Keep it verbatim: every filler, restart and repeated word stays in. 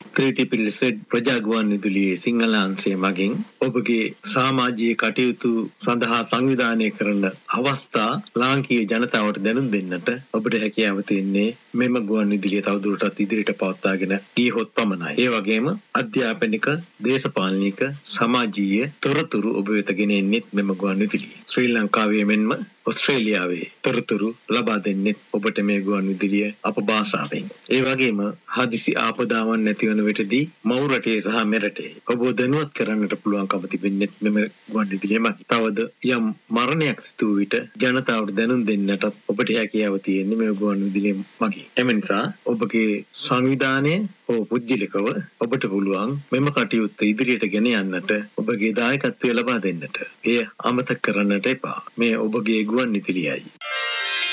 Three T P L ප්‍රජා ගුවන්විදුලියේ Sinhala අංශය මගින් ඔබගේ සමාජීය කටයුතු සඳහා සංවිධානය කරන අවස්ථා ලාංකීය ජනතාවට දැනුම් දෙන්නට ඔබට හැකියාව තියෙන්නේ මෙම ගුවන්විදුලිය තවදුරටත් ඉදිරියට පවත්වාගෙන ගියහොත් පමණයි. ඒ වගේම අධ්‍යාපනික, දේශපාලනික, සමාජීය තොරතුරු ඔබ වෙත ගෙන එන්නේ මෙම ගුවන්විදුලිය. ශ්‍රී ලංකාවේ මෙන්ම ඔස්ට්‍රේලියාවේ තොරතුරු ලබා දෙන්නේ ඔබට මේ ගුවන්විදුලිය අප භාෂාවෙන්. ඒ වගේම හදිසි ආපදාවන් නැති වන විටදී මව් රටේ සහ මෙරටේ ඔබ දැනුවත් කරන්නට පුළුවන්කම තිබෙන්නේ මෙම ගුවන්විදුලිය මගින්. තවද යම් මරණයක් සිදු වූ විට ජනතාවට දැනුම් දෙන්නටත් ඔබට හැකියාව තියෙන්නේ මේ ගුවන්විදුලිය මගින්. එම නිසා ඔබගේ සංවිධානය හෝ පුද්ගලිකව ඔබට පුළුවන් මෙම කටයුත්ත ඉදිරියට ගෙන යන්නට ඔබගේ දායකත්වය ලබා දෙන්නට. එය අමතක කරන්නට එපා. මේ ඔබගේ ගුවන්විදුලියයි.